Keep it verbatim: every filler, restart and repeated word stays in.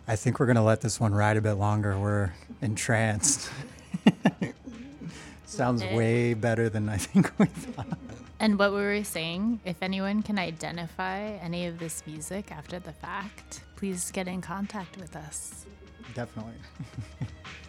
I think we're going to let this one ride a bit longer. We're entranced. Sounds way better than I think we thought. And what we were saying, if anyone can identify any of this music after the fact, please get in contact with us. Definitely.